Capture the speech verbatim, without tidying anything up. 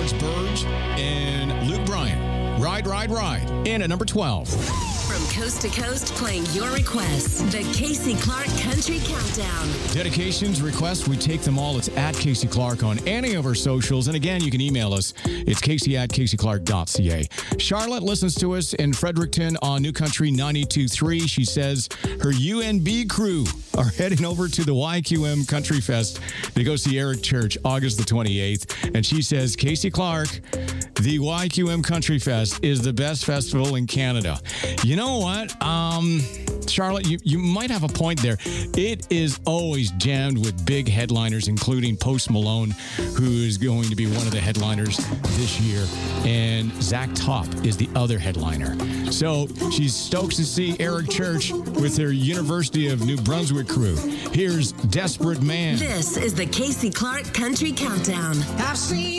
George Burge and Luke Bryan. Ride, Ride, Ride. In at number twelve. From coast to coast, playing your requests. The Casey Clark Country Countdown. Dedications, requests, we take them all. It's at Casey Clark on any of our socials. And again, you can email us. It's casey at casey clark dot c a. Charlotte listens to us in Fredericton on New Country ninety-two point three. She says her U N B crew are heading over to the Y Q M Country Fest to go see Eric Church August the twenty-eighth. And she says, Casey Clark, the Y Q M Country Fest is the best festival in Canada. You know what? Um, Charlotte, you, you might have a point there. It is always jammed with big headliners, including Post Malone, who is going to be one of the headliners this year. And Zach Top is the other headliner. So she's stoked to see Eric Church with her University of New Brunswick crew. Here's Desperate Man. This is the Casey Clark Country Countdown. I've seen